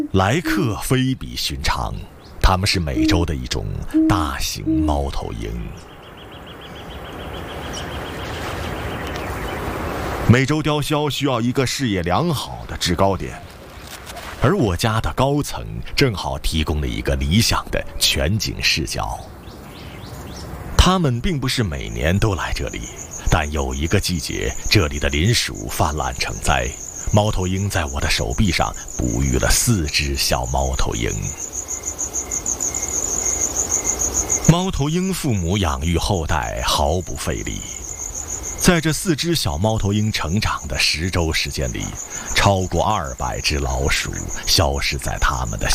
来客非比寻常，它们是美洲的一种大型猫头鹰。美洲雕鸮需要一个视野良好的制高点，而我家的高层正好提供了一个理想的全景视角。它们并不是每年都来这里，但有一个季节，这里的林鼠泛滥成灾，猫头鹰在我的手臂上哺育了4只小猫头鹰。猫头鹰父母养育后代毫不费力，在这4只小猫头鹰成长的10周时间里，超过200只老鼠消失在它们的